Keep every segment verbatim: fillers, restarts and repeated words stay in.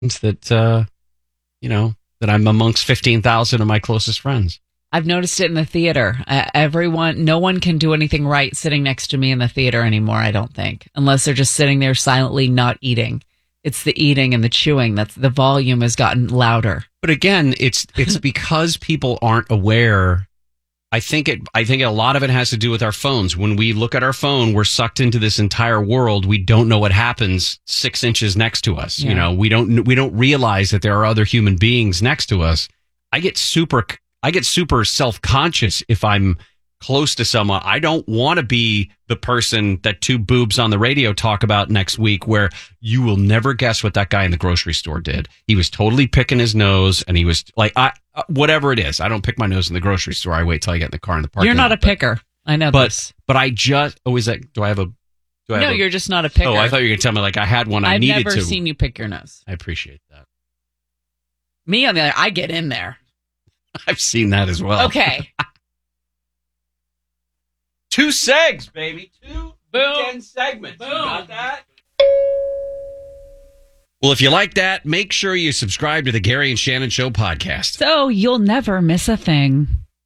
that, uh, you know, that I'm amongst fifteen thousand of my closest friends. I've noticed it in the theater. Uh, everyone, no one can do anything right sitting next to me in the theater anymore, I don't think, unless they're just sitting there silently not eating. It's the eating and the chewing. That's the volume has gotten louder. But again, it's it's because people aren't aware. I think it. I think a lot of it has to do with our phones. When we look at our phone, we're sucked into this entire world. We don't know what happens six inches next to us. Yeah. You know, we don't we don't realize that there are other human beings next to us. I get super. I get super self-conscious if I'm close to someone. I don't want to be the person that two boobs on the radio talk about next week, where you will never guess what that guy in the grocery store did. He was totally picking his nose, and he was like, I, whatever it is. I don't pick my nose in the grocery store. I wait till I get in the car in the parking You're not lot, a picker. But, I know but, this. But I just, oh, is that, do I have a, do I No, have a, you're just not a picker. Oh, I thought you were going to tell me like I had one I I've needed to. never seen you pick your nose. I appreciate that. Me, on the other, I get in there. I've seen that as well. Okay. Two segs, baby. Two Boom. weekend segments. Boom. You got that? Well, if you like that, make sure you subscribe to the Gary and Shannon Show podcast. So you'll never miss a thing.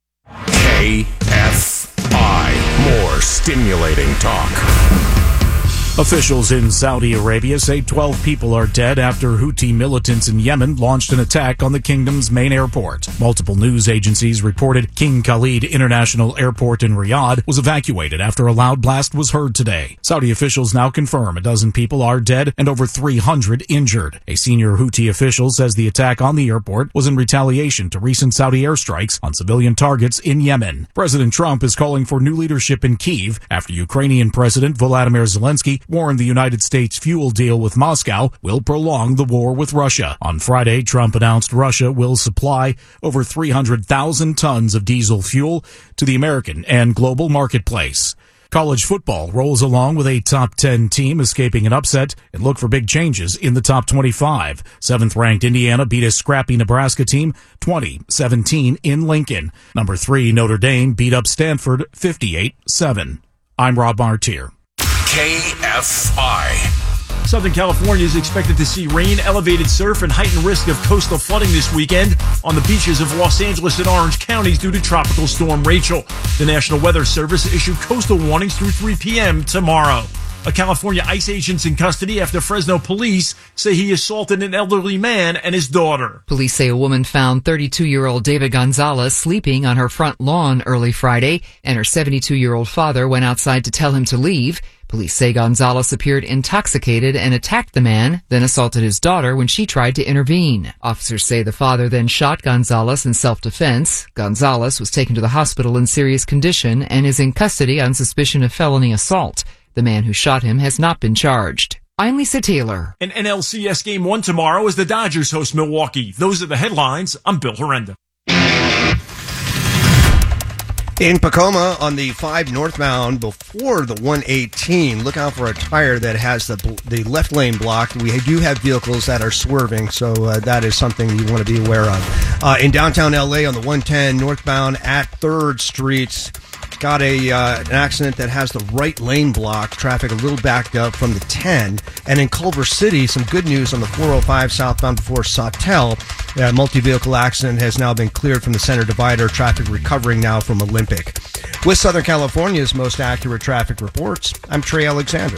K F I. More stimulating talk. Officials in Saudi Arabia say twelve people are dead after Houthi militants in Yemen launched an attack on the kingdom's main airport. Multiple news agencies reported King Khalid International Airport in Riyadh was evacuated after a loud blast was heard today. Saudi officials now confirm a dozen people are dead and over three hundred injured. A senior Houthi official says the attack on the airport was in retaliation to recent Saudi airstrikes on civilian targets in Yemen. President Trump is calling for new leadership in Kyiv after Ukrainian President Volodymyr Zelensky warned the United States fuel deal with Moscow will prolong the war with Russia. On Friday, Trump announced Russia will supply over three hundred thousand tons of diesel fuel to the American and global marketplace. College football rolls along with a top ten team escaping an upset and look for big changes in the top twenty-five. Seventh-ranked Indiana beat a scrappy Nebraska team twenty seventeen in Lincoln. Number three, Notre Dame beat up Stanford fifty-eight seven. I'm Rob Martier. K F I. Southern California is expected to see rain, elevated surf, and heightened risk of coastal flooding this weekend on the beaches of Los Angeles and Orange counties due to Tropical Storm Rachel. The National Weather Service issued coastal warnings through three p.m. tomorrow. A California ICE agent's in custody after Fresno police say he assaulted an elderly man and his daughter. Police say a woman found thirty-two-year-old David Gonzalez sleeping on her front lawn early Friday, and her seventy-two-year-old father went outside to tell him to leave. Police say Gonzalez appeared intoxicated and attacked the man, then assaulted his daughter when she tried to intervene. Officers say the father then shot Gonzalez in self-defense. Gonzalez was taken to the hospital in serious condition and is in custody on suspicion of felony assault. The man who shot him has not been charged. I'm Lisa Taylor. An N L C S game one tomorrow as the Dodgers host Milwaukee. Those are the headlines. I'm Bill Horrenda. In Tacoma on the five northbound before the one eighteen, look out for a tire that has the the left lane blocked. We do have vehicles that are swerving, so uh, that is something you want to be aware of. Uh, in downtown L A on the one ten northbound at third Street, got a uh, an accident that has the right lane blocked. Traffic a little backed up from the ten. And in Culver City, some good news on the four oh five southbound before Sawtell. A multi-vehicle accident has now been cleared from the center divider. Traffic recovering now from Olympic. With Southern California's most accurate traffic reports, I'm Trey Alexander.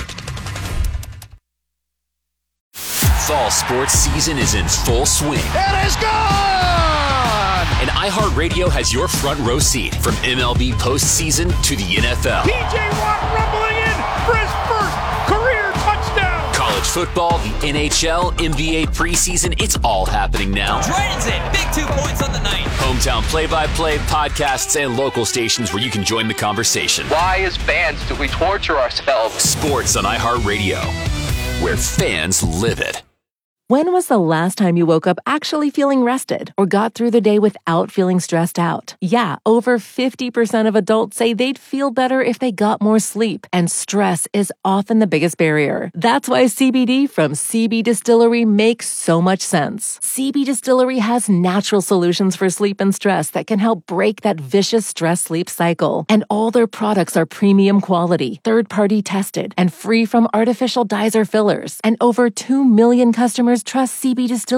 Fall sports season is in full swing. It is gone! And iHeartRadio has your front row seat from M L B postseason to the N F L. T J Watt rumbling in for his first career touchdown. College football, the N H L, N B A preseason, it's all happening now. Dragons in, big two points on the night. Hometown play-by-play, podcasts, and local stations where you can join the conversation. Why, as fans, do we torture ourselves? Sports on iHeartRadio, where fans live it. When was the last time you woke up actually feeling rested or got through the day without feeling stressed out? Yeah, over fifty percent of adults say they'd feel better if they got more sleep, and stress is often the biggest barrier. That's why C B D from C B Distillery makes so much sense. C B Distillery has natural solutions for sleep and stress that can help break that vicious stress-sleep cycle. And all their products are premium quality, third-party tested, and free from artificial dyes or fillers. And over two million customers customers trust C B Distillery